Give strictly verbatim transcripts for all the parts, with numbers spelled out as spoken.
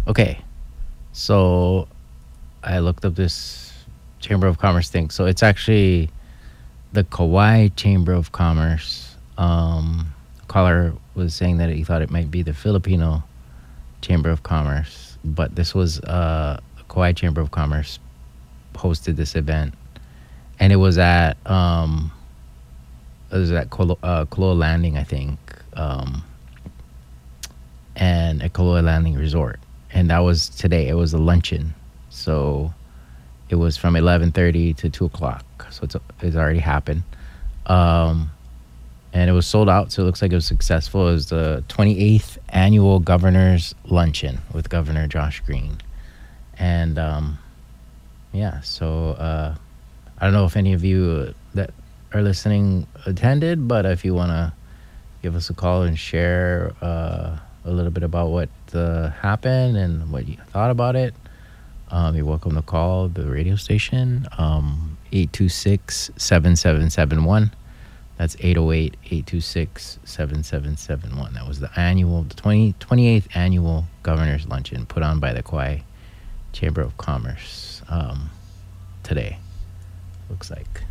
Okay, so I looked up this Chamber of Commerce thing. So it's actually the Kauai Chamber of Commerce. Um, caller was saying that he thought it might be the Filipino Chamber of Commerce, but this was uh, the Kauai Chamber of Commerce hosted this event, and it was at um, it was at Kolo, uh, Koloa Landing, I think, um, and at Koloa Landing Resort, and that was today. It was a luncheon, so it was from eleven thirty to two o'clock. So it's it's already happened, um, and it was sold out. So it looks like it was successful. It was the twenty-eighth annual Governor's Luncheon with Governor Josh Green, and um, yeah. So uh, I don't know if any of you that are listening attended, but if you want to give us a call and share uh, a little bit about what uh, happened and what you thought about it, um, you're welcome to call the radio station, um, eight two six, seven seven seven one. That's eight oh eight, eight two six, seven seven seven one. That was the annual, the twenty, twenty-eighth annual Governor's Luncheon put on by the Kauai Chamber of Commerce um, today, looks like.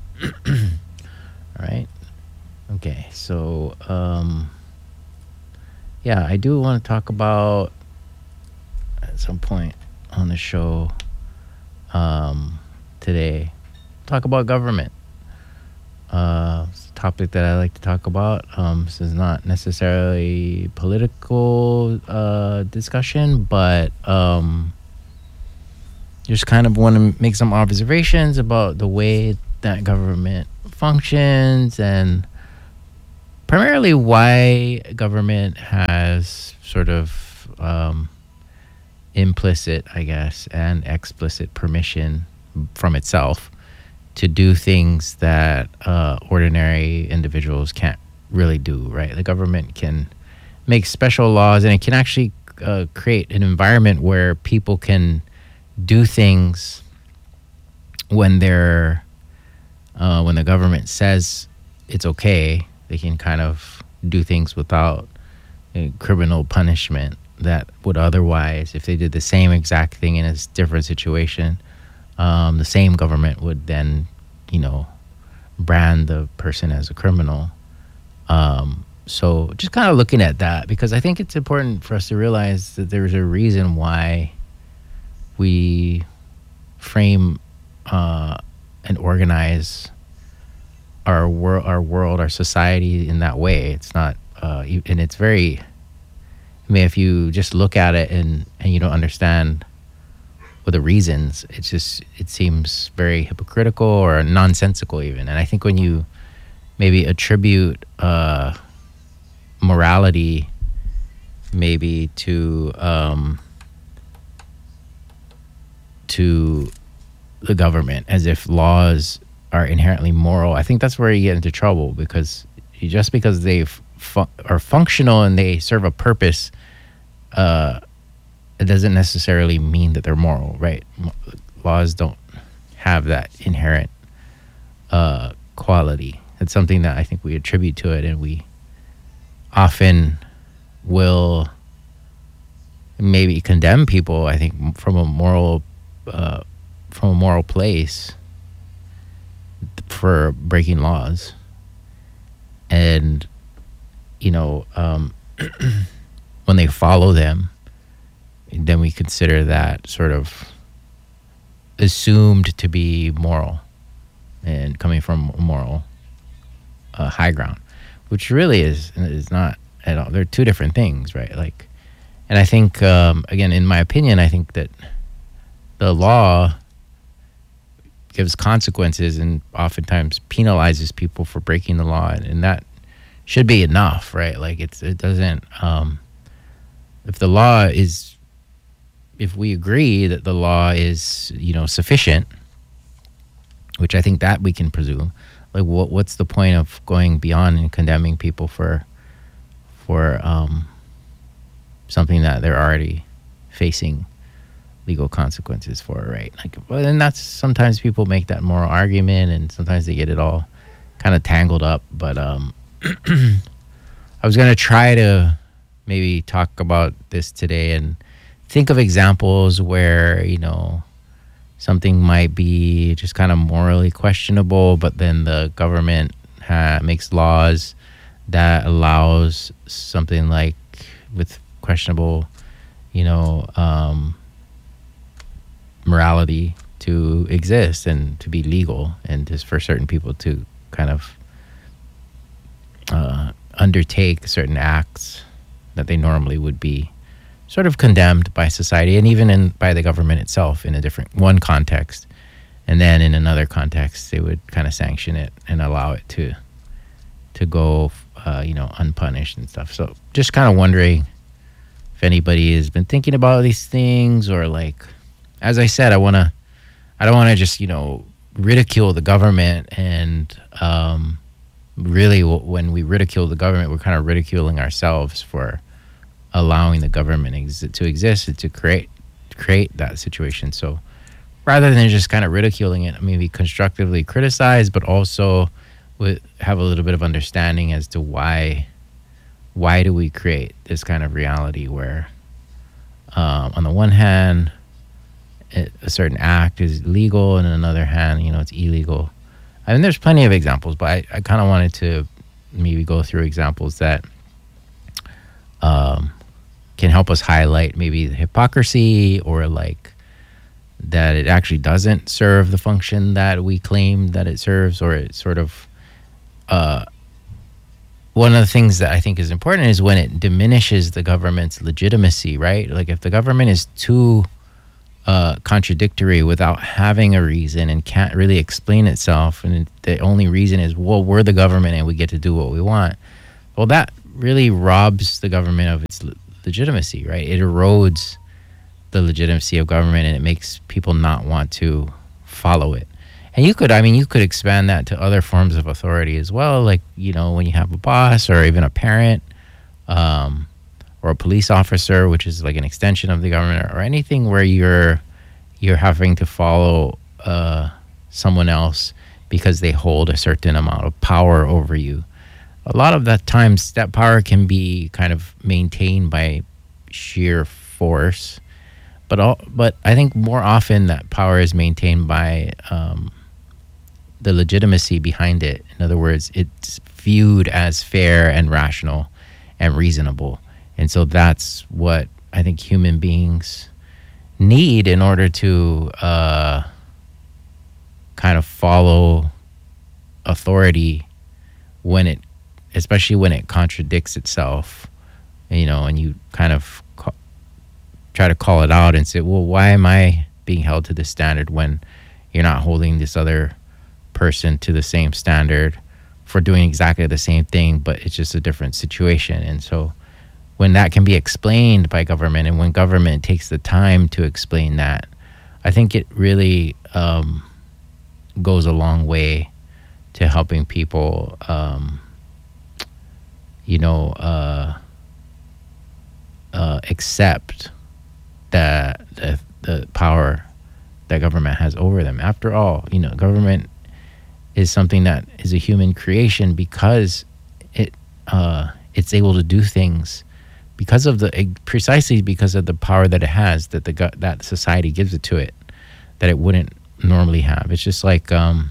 All right. Okay, so um, yeah, I do want to talk about at some point on the show um, today, talk about government. Uh, it's a topic that I like to talk about. Um, this is not necessarily political uh, discussion, but um, just kind of want to make some observations about the way that government functions and primarily why government has sort of um, implicit, I guess, and explicit permission from itself to do things that uh, ordinary individuals can't really do, right? The government can make special laws, and it can actually uh, create an environment where people can do things when they're uh, when the government says it's okay. They can kind of do things without uh, criminal punishment that would otherwise, if they did the same exact thing in a different situation, um, the same government would then, you know, brand the person as a criminal. Um, so just kind of looking at that, because I think it's important for us to realize that there's a reason why we frame uh, and organize our world, our world, our society in that way. It's not, uh, and it's very. I mean, if you just look at it and and you don't understand what the reasons, it's just it seems very hypocritical or nonsensical even. And I think when you maybe attribute uh, morality, maybe to um, to the government, as if laws are inherently moral, I think that's where you get into trouble, because you, just because they fu- are functional and they serve a purpose, uh, it doesn't necessarily mean that they're moral, right? M- laws don't have that inherent uh, quality. It's something that I think we attribute to it, and we often will maybe condemn people, I think, from a moral uh, from a moral place for breaking laws. And, you know, um, when they follow them, then we consider that sort of assumed to be moral and coming from moral uh, high ground, which really is is not at all. They're two different things, right? Like, and I think, um, again, in my opinion, I think that the law gives consequences and oftentimes penalizes people for breaking the law, and, and that should be enough, right? Like, it's it doesn't. Um, if the law is, if we agree that the law is, you know, sufficient, which I think that we can presume, like, what what's the point of going beyond and condemning people for for um, something that they're already facing legal consequences for, right? Like, well, and that's sometimes people make that moral argument, and sometimes they get it all kind of tangled up. But um, I was gonna try to maybe talk about this today and think of examples where, you know, something might be just kind of morally questionable, but then the government ha- makes laws that allows something like with questionable, you know, um, morality to exist and to be legal, and just for certain people to kind of uh, undertake certain acts that they normally would be sort of condemned by society and even in by the government itself in a different one context, and then in another context they would kind of sanction it and allow it to to go uh, you know, unpunished and stuff. So just kind of wondering if anybody has been thinking about these things, or like, as I said, I want to I don't want to just, you know, ridicule the government, and um, really w- when we ridicule the government, we're kind of ridiculing ourselves for allowing the government ex- to exist and to create create that situation. So rather than just kind of ridiculing it, maybe constructively criticize, but also with, have a little bit of understanding as to why why do we create this kind of reality where um, on the one hand it, a certain act is legal, and on the other hand, you know, it's illegal. I mean, there's plenty of examples, but I, I kind of wanted to maybe go through examples that um, can help us highlight maybe the hypocrisy, or like that it actually doesn't serve the function that we claim that it serves, or it sort of uh, one of the things that I think is important is when it diminishes the government's legitimacy, right? Like if the government is too uh, contradictory without having a reason and can't really explain itself, and the only reason is, well, we're the government and we get to do what we want. Well, that really robs the government of its le- legitimacy, right? It erodes the legitimacy of government, and it makes people not want to follow it. And you could, I mean, you could expand that to other forms of authority as well, like, you know, when you have a boss or even a parent, um, or a police officer, which is like an extension of the government, or anything where you're you're having to follow uh, someone else because they hold a certain amount of power over you. A lot of that times, that power can be kind of maintained by sheer force, but all, but I think more often that power is maintained by um, the legitimacy behind it. In other words, it's viewed as fair and rational and reasonable. And so that's what I think human beings need in order to uh, kind of follow authority when it, especially when it contradicts itself, you know, and you kind of ca- try to call it out and say, well, why am I being held to this standard when you're not holding this other person to the same standard for doing exactly the same thing, but it's just a different situation. And so when that can be explained by government, and when government takes the time to explain that, I think it really um, goes a long way to helping people, um, you know, uh, uh, accept that the, the power that government has over them. After all, you know, government is something that is a human creation because it uh, it's able to do things because of the precisely because of the power that it has, that the that society gives it to it, that it wouldn't normally have. It's just like, um,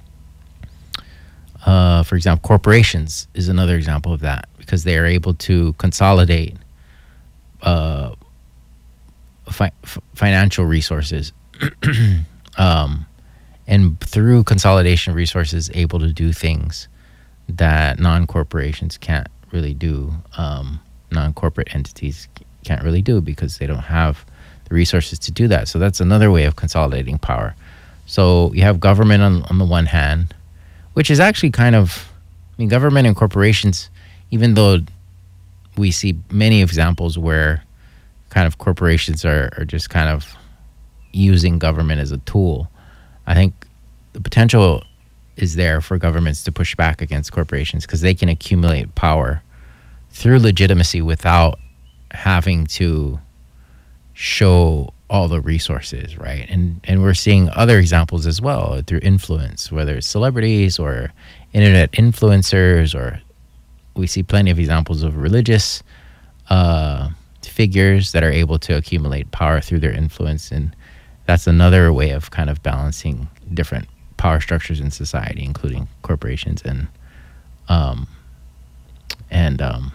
uh, for example, corporations is another example of that, because they are able to consolidate uh, fi- f- financial resources, um, and through consolidation of resources, able to do things that non-corporations can't really do. Um, non-corporate entities can't really do because they don't have the resources to do that. So that's another way of consolidating power. So you have government on, on the one hand, which is actually kind of, I mean, government and corporations, even though we see many examples where kind of corporations are, are just kind of using government as a tool, I think the potential is there for governments to push back against corporations because they can accumulate power through legitimacy without having to show all the resources, right? And and we're seeing other examples as well through influence, whether it's celebrities or internet influencers, or we see plenty of examples of religious uh, figures that are able to accumulate power through their influence, and that's another way of kind of balancing different power structures in society, including corporations and um, and um,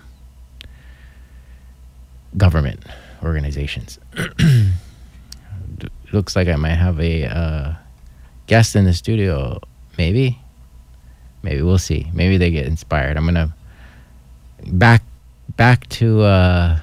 government organizations. Looks like I might have a uh, guest in the studio. Maybe, maybe we'll see. Maybe they get inspired. I'm gonna back back to uh,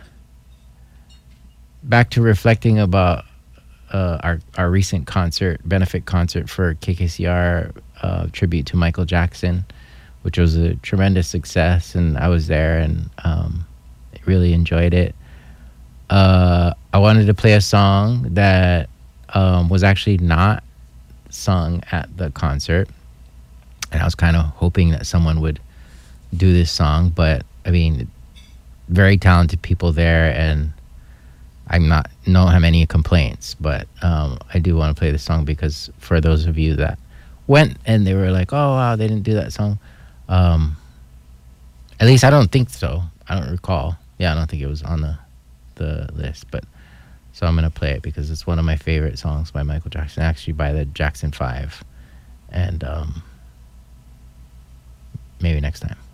back to reflecting about uh, our our recent concert, benefit concert for K K C R, uh, tribute to Michael Jackson, which was a tremendous success, and I was there and um, really enjoyed it. Uh, I wanted to play a song that um, was actually not sung at the concert, and I was kind of hoping that someone would do this song, but I mean, very talented people there, and I'm not don't have any complaints, but um, I do want to play this song because for those of you that went and they were like, oh wow, they didn't do that song. Um, at least I don't think so. I don't recall. Yeah, I don't think it was on the the list, but so I'm gonna play it because it's one of my favorite songs by Michael Jackson, actually by the Jackson Five, and um, maybe next time.